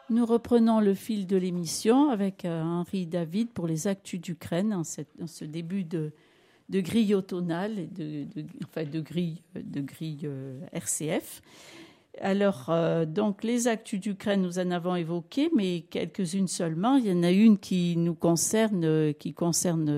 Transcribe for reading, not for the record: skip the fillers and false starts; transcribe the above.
Nous reprenons le fil de l'émission avec Henri David pour les actus d'Ukraine en ce début de grille automnale, et de grille RCF. Alors, donc, les actus d'Ukraine, nous en avons évoqué, mais quelques-unes seulement. Il y en a une qui nous concerne,